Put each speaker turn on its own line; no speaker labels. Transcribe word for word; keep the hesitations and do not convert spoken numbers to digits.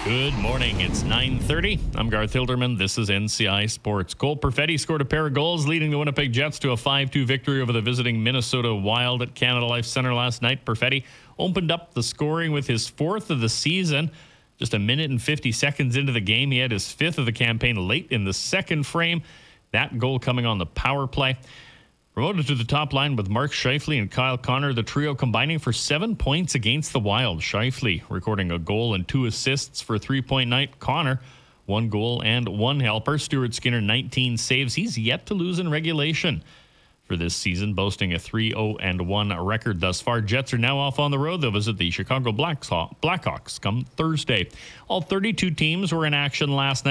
Good morning. It's nine thirty. I'm Garth Hilderman. This is N C I Sports. Cole Perfetti scored a pair of goals, leading the Winnipeg Jets to a five two victory over the visiting Minnesota Wild at Canada Life Center last night. Perfetti opened up the scoring with his fourth of the season. Just a minute and fifty seconds into the game, he had his fifth of the campaign late in the second frame. That goal coming on the power play. Promoted to the top line with Mark Scheifele and Kyle Connor, the trio combining for seven points against the Wild. Scheifele recording a goal and two assists for a three-point night. Connor, one goal and one helper. Stuart Skinner, nineteen saves. He's yet to lose in regulation for this season, boasting a three oh one record thus far. Jets are now off on the road. They'll visit the Chicago Blackhawks come Thursday. All thirty-two teams were in action last night.